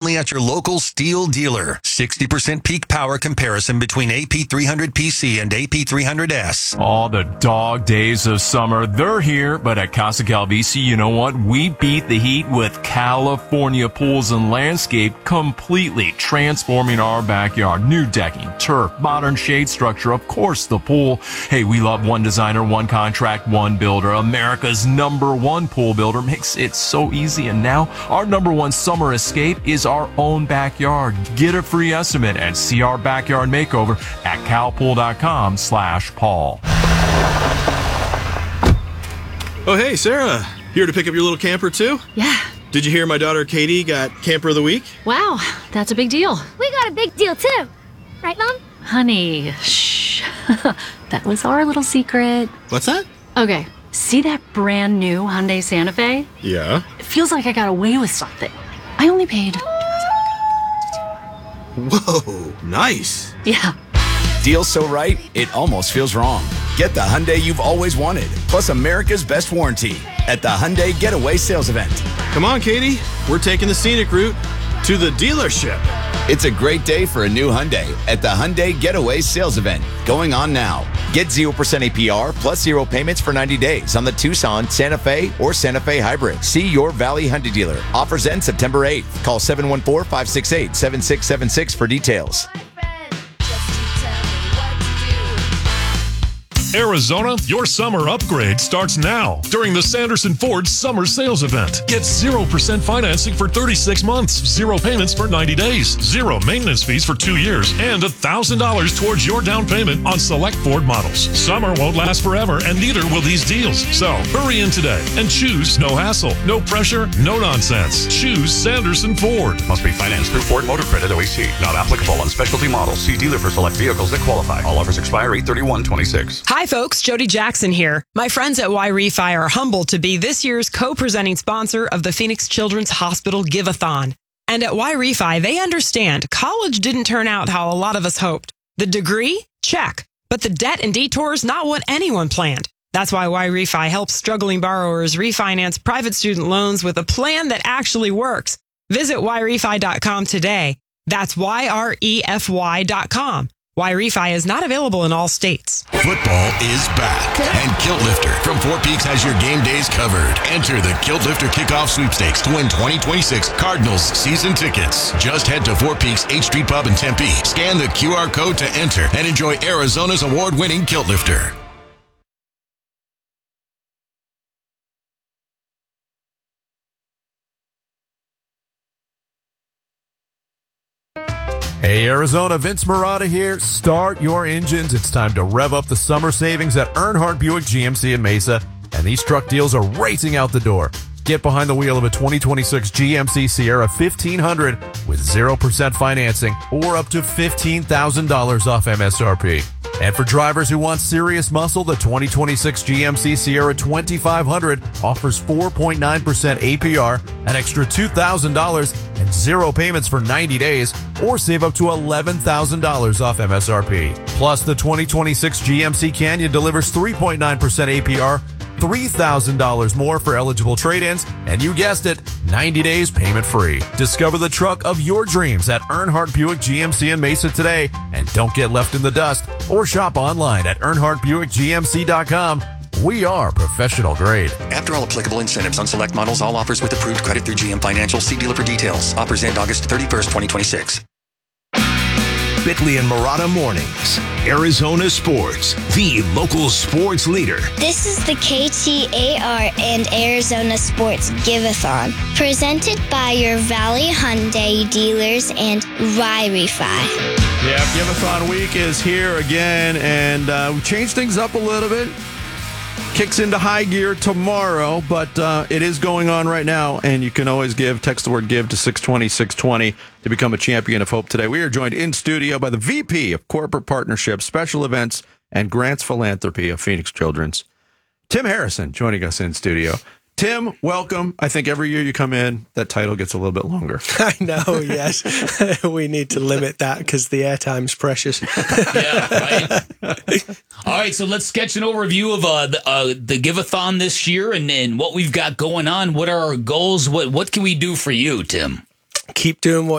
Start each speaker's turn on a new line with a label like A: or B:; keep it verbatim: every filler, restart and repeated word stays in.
A: only at your local Steel dealer. sixty percent peak power comparison between A P three hundred P C and A P three hundred S.
B: All the dog days of summer, they're here, but at Casa Calvisi, you know what? We beat the heat with California Pools and Landscape, completely transforming our backyard. New decking, turf, modern shade structure, of course the pool. Hey, we love one designer, one contract, one builder. America's number one pool builder makes it so easy. And now our number one summer escape is our own backyard. Get a free estimate and see our backyard makeover at calpool.com slash Paul.
C: Oh, hey, Sarah. Here to pick up your little camper, too?
D: Yeah.
C: Did you hear my daughter Katie got Camper of the Week?
D: Wow, that's a big deal.
E: We got a big deal, too. Right, Mom?
D: Honey, shh. That was our little secret.
C: What's that?
D: Okay, see that brand new Hyundai Santa Fe?
C: Yeah.
D: It feels like I got away with something. I only paid...
C: Whoa, nice.
D: Yeah.
F: Deal so right, it almost feels wrong. Get the Hyundai you've always wanted, plus America's best warranty at the Hyundai Getaway Sales Event.
C: Come on, Katie. We're taking the scenic route to the dealership.
F: It's a great day for a new Hyundai at the Hyundai Getaway Sales Event, going on now. Get zero percent A P R plus zero payments for ninety days on the Tucson, Santa Fe, or Santa Fe Hybrid. See your Valley Hyundai dealer. Offers end September eighth. Call seven one four, five six eight, seven six seven six for details.
G: Arizona, your summer upgrade starts now during the Sanderson Ford Summer Sales Event. Get zero percent financing for thirty-six months, zero payments for ninety days, zero maintenance fees for two years, and one thousand dollars towards your down payment on select Ford models. Summer won't last forever, and neither will these deals. So hurry in today and choose no hassle, no pressure, no nonsense. Choose Sanderson Ford.
H: Must be financed through Ford Motor Credit O E C. Not applicable on specialty models. See dealer for select vehicles that qualify. All offers expire eight thirty-one twenty-six.
I: Hi folks, Jody Jackson here. My friends at Y-Refi are humbled to be this year's co-presenting sponsor of the Phoenix Children's Hospital Give-a-thon. And at Y-Refi, they understand college didn't turn out how a lot of us hoped. The degree? Check. But the debt and detours, not what anyone planned. That's why Y-Refi helps struggling borrowers refinance private student loans with a plan that actually works. Visit Y refi dot com today. That's Y R E F Y dot com. Y-Refi is not available in all states.
J: Football is back, and Kilt Lifter from Four Peaks has your game days covered. Enter the Kilt Lifter Kickoff Sweepstakes to win twenty twenty-six Cardinals season tickets. Just head to Four Peaks H Street Pub in Tempe, scan the Q R code to enter, and enjoy Arizona's award-winning Kilt Lifter.
K: Hey Arizona, Vince Marotta here. Start your engines. It's time to rev up the summer savings at Earnhardt Buick G M C in Mesa, and these truck deals are racing out the door. Get behind the wheel of a twenty twenty-six G M C Sierra fifteen hundred with zero percent financing or up to fifteen thousand dollars off M S R P. And for drivers who want serious muscle, the twenty twenty-six G M C Sierra twenty-five hundred offers four point nine percent A P R, an extra two thousand dollars, and zero payments for ninety days, or save up to eleven thousand dollars off M S R P. Plus, the twenty twenty-six G M C Canyon delivers three point nine percent A P R, three thousand dollars more for eligible trade-ins, and you guessed it, ninety days payment free. Discover the truck of your dreams at Earnhardt Buick G M C in Mesa today, and don't get left in the dust, or shop online at earnhardt buick g m c dot com. We are professional grade.
A: After all applicable incentives on select models, all offers with approved credit through G M Financial. See dealer for details. Offers end August thirty-first, twenty twenty-six.
J: Bitley and Marotta Mornings. Arizona Sports, the local sports leader.
E: This is the K T A R and Arizona Sports Give-a-thon, presented by your Valley Hyundai dealers and Y-Refi.
K: Yeah, Give-a-thon week is here again, and uh, we changed things up a little bit. Kicks into high gear tomorrow, but uh, it is going on right now, and you can always give. Text the word give to six twenty, six twenty to become a champion of hope today. We are joined in studio by the V P of Corporate Partnerships, Special Events, and Grants Philanthropy of Phoenix Children's, Tim Harrison, joining us in studio. Tim, welcome. I think every year you come in, that title gets a little bit longer.
L: I know, yes. We need to limit that because the airtime's precious.
M: Yeah, right. All right, so let's sketch an overview of uh, the, uh, the Give-a-thon this year and, and what we've got going on. What are our goals? What, what can we do for you, Tim?
L: Keep doing what